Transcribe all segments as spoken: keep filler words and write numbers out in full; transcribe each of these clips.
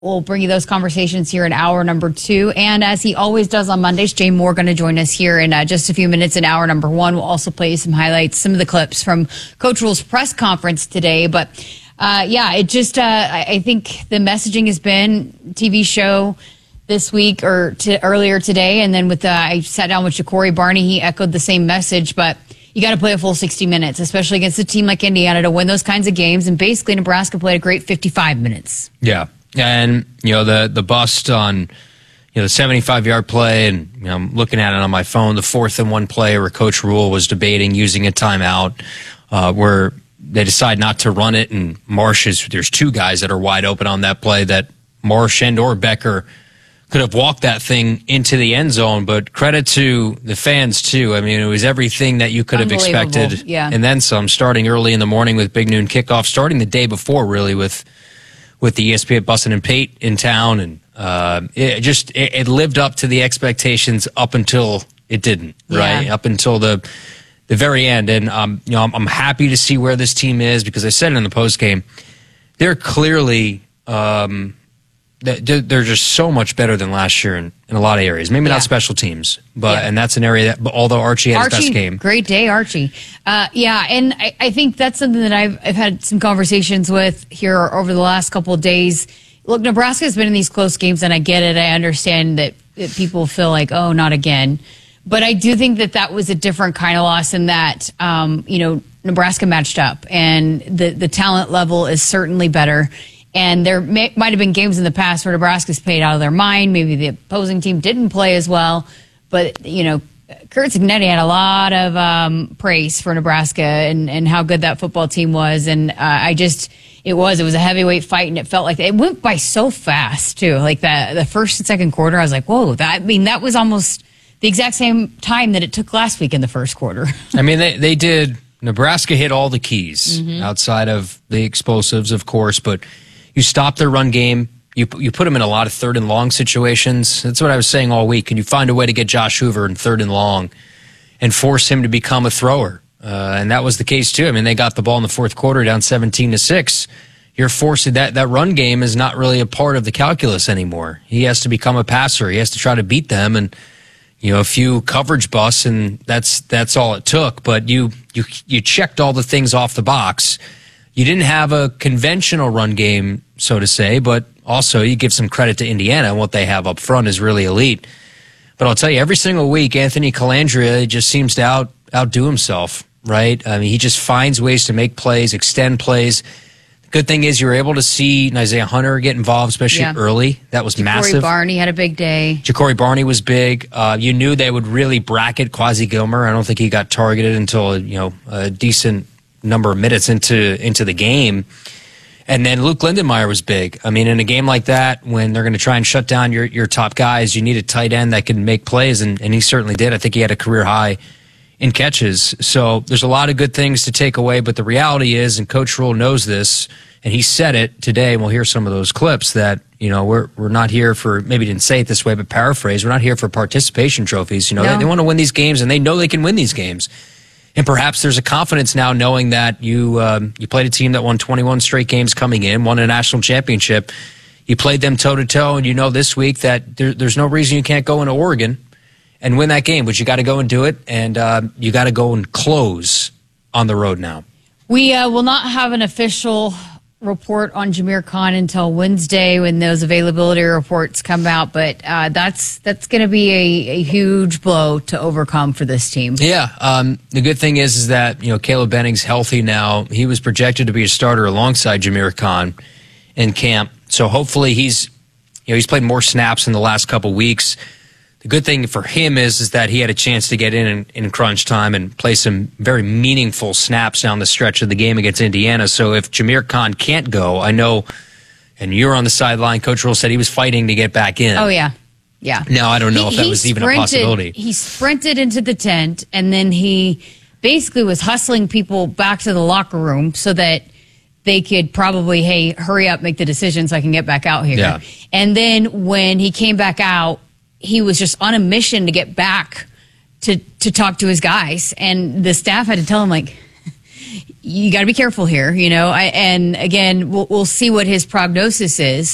We'll bring you those conversations here in hour number two. And as he always does on Mondays, Jay Moore going to join us here in uh, just a few minutes in hour number one. We'll also play you some highlights, some of the clips from Coach Rhule's press conference today. But uh, yeah, it just, uh, I, I think the messaging has been T V show this week or to, earlier today. And then with uh, I sat down with Ja'Cory Barney, he echoed the same message. But you got to play a full sixty minutes, especially against a team like Indiana to win those kinds of games. And basically Nebraska played a great fifty-five minutes. Yeah. And, you know, the, the bust on, you know, the seventy-five yard play, and, you know, I'm looking at it on my phone, the fourth and one play where Coach Rhule was debating using a timeout, uh, where they decide not to run it, and Marsh is, there's two guys that are wide open on that play that Marsh and or Becker could have walked that thing into the end zone, but credit to the fans too. I mean, it was everything that you could have expected. Yeah. And then some, starting early in the morning with Big Noon Kickoff, starting the day before really with, with the E S P N Bussin' and Pate in town, and uh, it just it, it lived up to the expectations up until it didn't, right? Yeah. Up until the the very end, and um, you know, I'm, I'm happy to see where this team is, because I said it in the post game, they're clearly um, they're, they're just so much better than last year in, in a lot of areas. Maybe yeah. not special teams, but yeah. and that's an area that, although Archie had Archie, his best game, great day, Archie. Uh, yeah, and I, I think that's something that I've I've had some conversations with here over the last couple of days. Look, Nebraska's been in these close games, and I get it. I understand that, that people feel like, oh, not again. But I do think that that was a different kind of loss, in that, um, you know, Nebraska matched up, and the the talent level is certainly better. And there may, might have been games in the past where Nebraska's played out of their mind. Maybe the opposing team didn't play as well. But, you know, Kurt Cignetti had a lot of um, praise for Nebraska and, and how good that football team was. And uh, I just, it was, it was a heavyweight fight, and it felt like it went by so fast, too. Like the, the first and second quarter, I was like, whoa, that, I mean, that was almost the exact same time that it took last week in the first quarter. I mean, they, they did, Nebraska hit all the keys, mm-hmm. outside of the explosives, of course, but you stop their run game. You you put them in a lot of third and long situations. That's what I was saying all week. Can you find a way to get Josh Hoover in third and long and force him to become a thrower? Uh, and that was the case too. I mean, they got the ball in the fourth quarter down seventeen to six. You're forced, that that run game is not really a part of the calculus anymore. He has to become a passer. He has to try to beat them, and you know, a few coverage busts, and that's that's all it took. But you you you checked all the things off the box. You didn't have a conventional run game, so to say, but also you give some credit to Indiana, and what they have up front is really elite. But I'll tell you, every single week, Anthony Calandria just seems to out outdo himself, right? I mean, he just finds ways to make plays, extend plays. The good thing is you're able to see Isaiah Hunter get involved, especially yeah. early. That was Ja'Cory massive. Barney had a big day. Ja'Cory Barney was big. Uh, you knew they would really bracket Quasi Gilmer. I don't think he got targeted until, you know, a decent number of minutes into into the game. And then Luke Lindenmeyer was big. I mean, in a game like that, when they're going to try and shut down your, your top guys, you need a tight end that can make plays, and, and he certainly did. I think he had a career high in catches. So there's a lot of good things to take away, but the reality is, and Coach Rhule knows this, and he said it today, and we'll hear some of those clips, that, you know, we're we're not here for, maybe didn't say it this way, but paraphrase, we're not here for participation trophies. You know, no. they, they want to win these games, and they know they can win these games. And perhaps there's a confidence now knowing that you um, you played a team that won twenty-one straight games coming in, won a national championship. You played them toe-to-toe, and you know this week that there, there's no reason you can't go into Oregon and win that game, but you got to go and do it, and uh, you got to go and close on the road now. We uh, will not have an official report on Jameer Khan until Wednesday when those availability reports come out, but uh, that's that's going to be a, a huge blow to overcome for this team. Yeah, um, the good thing is is that, you know, Caleb Benning's healthy now. He was projected to be a starter alongside Jameer Khan in camp, so hopefully he's, you know, he's played more snaps in the last couple weeks. The good thing for him is, is that he had a chance to get in, in in crunch time and play some very meaningful snaps down the stretch of the game against Indiana. So if Jameer Khan can't go, I know, and you're on the sideline, Coach Rhule said he was fighting to get back in. Oh, yeah. Yeah. Now, I don't know he, if that was even a possibility. He sprinted into the tent, and then he basically was hustling people back to the locker room so that they could probably, hey, hurry up, make the decision so I can get back out here. Yeah. And then when he came back out, he was just on a mission to get back to, to talk to his guys. And the staff had to tell him, like, you got to be careful here, you know. I, and again, we'll, we'll see what his prognosis is.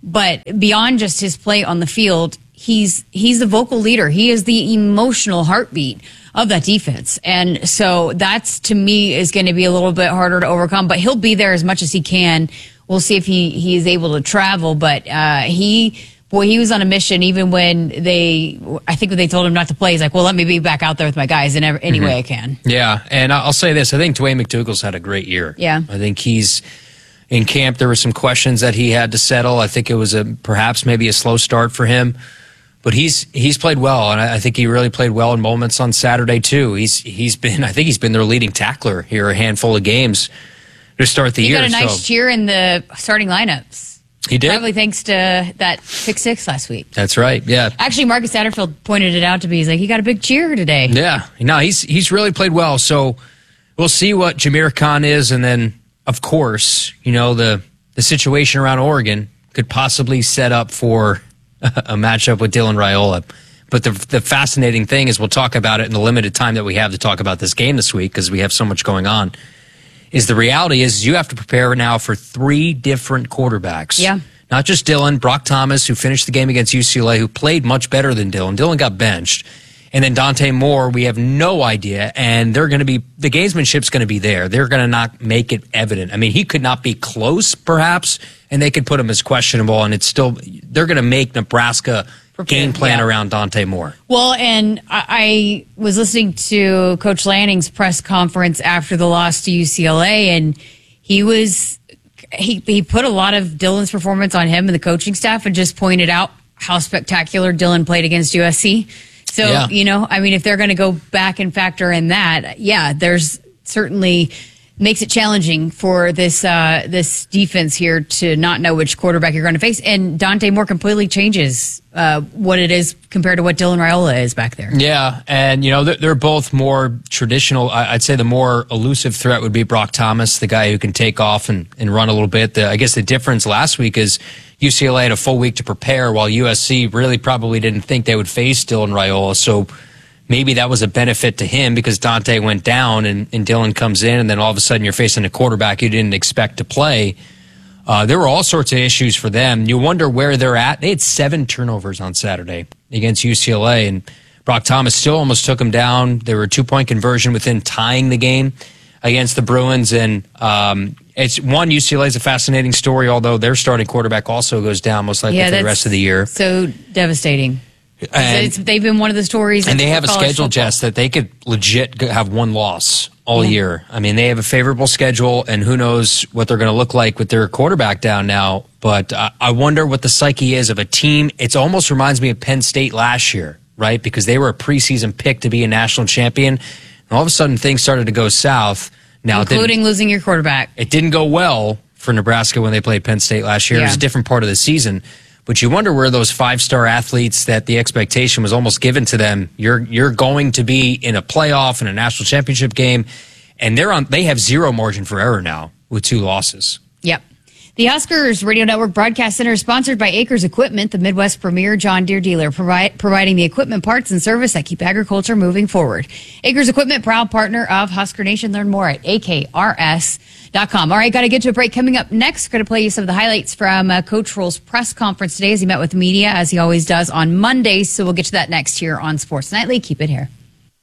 But beyond just his play on the field, he's he's the vocal leader. He is the emotional heartbeat of that defense. And so that's, to me, is going to be a little bit harder to overcome. But he'll be there as much as he can. We'll see if he, he is able to travel. But uh, he... Boy, he was on a mission even when they, I think when they told him not to play, he's like, well, let me be back out there with my guys in any mm-hmm. way I can. Yeah, and I'll say this. I think Dwayne McDougal's had a great year. Yeah. I think he's in camp. There were some questions that he had to settle. I think it was a perhaps maybe a slow start for him. But he's he's played well, and I think he really played well in moments on Saturday, too. He's He's been, I think he's been their leading tackler here a handful of games to start the he year. He got a nice so. cheer in the starting lineups. He did? Probably thanks to that pick six last week. That's right, yeah. Actually, Marcus Satterfield pointed it out to me. He's like, he got a big cheer today. Yeah, no, he's he's really played well. So we'll see what Jameer Khan is. And then, of course, you know, the, the situation around Oregon could possibly set up for a matchup with Dylan Raiola. But the, the fascinating thing is we'll talk about it in the limited time that we have to talk about this game this week because we have so much going on. Is the reality is you have to prepare now for three different quarterbacks. Yeah. Not just Dylan, Brock Thomas, who finished the game against U C L A, who played much better than Dylan. Dylan got benched. And then Dante Moore, we have no idea. And they're going to be, the gamesmanship's going to be there. They're going to not make it evident. I mean, he could not be close, perhaps, and they could put him as questionable. And it's still, they're going to make Nebraska game plan yeah. around Dante Moore. Well, and I, I was listening to Coach Lanning's press conference after the loss to U C L A, and he was he he put a lot of Dylan's performance on him and the coaching staff, and just pointed out how spectacular Dylan played against U S C. So yeah. you know, I mean, if they're going to go back and factor in that, yeah, there's certainly makes it challenging for this uh, this defense here to not know which quarterback you're going to face. And Dante Moore completely changes uh, what it is compared to what Dylan Raiola is back there. Yeah, and, you know, they're, they're both more traditional. I'd say the more elusive threat would be Brock Thomas, the guy who can take off and, and run a little bit. The, I guess the difference last week is U C L A had a full week to prepare, while U S C really probably didn't think they would face Dylan Raiola. So maybe that was a benefit to him because Dante went down and, and Dylan comes in, and then all of a sudden you're facing a quarterback you didn't expect to play. Uh, there were all sorts of issues for them. You wonder where they're at. They had seven turnovers on Saturday against U C L A, and Brock Thomas still almost took them down. They were a two-point conversion within tying the game against the Bruins. And um, it's one, U C L A is a fascinating story, although their starting quarterback also goes down most likely yeah, for the rest of the year. So devastating. And, it's, they've been one of the stories. And they have a schedule, football. Jess, that they could legit have one loss all yeah. year. I mean, they have a favorable schedule, and who knows what they're going to look like with their quarterback down now. But uh, I wonder what the psyche is of a team. It almost reminds me of Penn State last year, right? Because they were a preseason pick to be a national champion. And all of a sudden, things started to go south. Now, including losing your quarterback. It didn't go well for Nebraska when they played Penn State last year. Yeah. It was a different part of the season. But you wonder where those five-star athletes that the expectation was almost given to them, you're you're going to be in a playoff and a national championship game, and they're on. They have zero margin for error now with two losses. Yep. The Huskers Radio Network Broadcast Center is sponsored by Acres Equipment, the Midwest premier John Deere dealer, provide, providing the equipment, parts, and service that keep agriculture moving forward. Acres Equipment, proud partner of Husker Nation. Learn more at A K R S dot com. All right, got to get to a break. Coming up next, going to play you some of the highlights from uh, Coach Rhule's press conference today as he met with the media, as he always does on Mondays. So we'll get to that next here on Sports Nightly. Keep it here.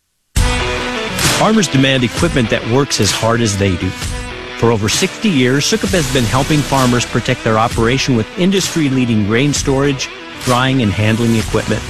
Farmers demand equipment that works as hard as they do. For over sixty years, Sukup has been helping farmers protect their operation with industry-leading grain storage, drying, and handling equipment.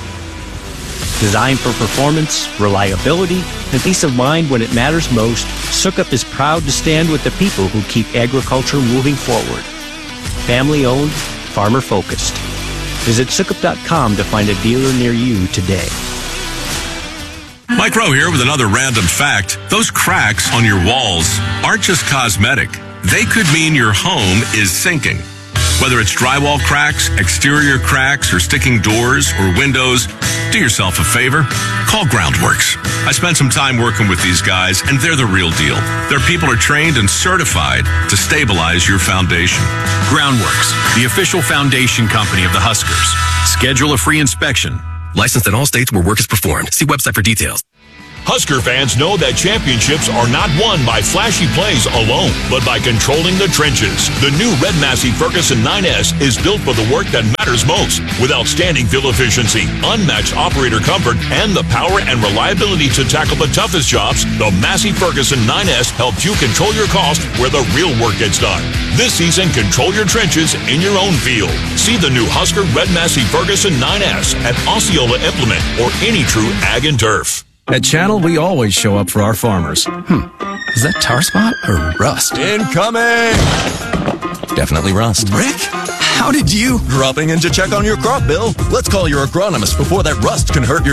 Designed for performance, reliability, and peace of mind when it matters most, Sukup is proud to stand with the people who keep agriculture moving forward. Family-owned, farmer-focused. Visit Sukup dot com to find a dealer near you today. Mike Rowe here with another random fact. Those cracks on your walls aren't just cosmetic. They could mean your home is sinking. Whether it's drywall cracks, exterior cracks, or sticking doors or windows, do yourself a favor. Call Groundworks. I spent some time working with these guys, and they're the real deal. Their people are trained and certified to stabilize your foundation. Groundworks, the official foundation company of the Huskers. Schedule a free inspection. Licensed in all states where work is performed. See website for details. Husker fans know that championships are not won by flashy plays alone, but by controlling the trenches. The new Red Massey Ferguson nine S is built for the work that matters most, with outstanding fuel efficiency, unmatched operator comfort, and the power and reliability to tackle the toughest jobs. The Massey Ferguson nine S helps you control your cost where the real work gets done. This season, control your trenches in your own field. See the new Husker Red Massey Ferguson nine S at Osceola Implement or any true ag and turf. At Channel, we always show up for our farmers. Hmm. Is that tar spot or rust? Incoming! Definitely rust. Rick? How did you? Dropping in to check on your crop, Bill. Let's call your agronomist before that rust can hurt your